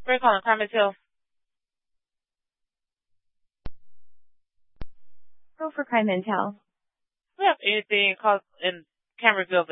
We're calling Carmenville. Go for Carmentel. We have anything called in Camerville,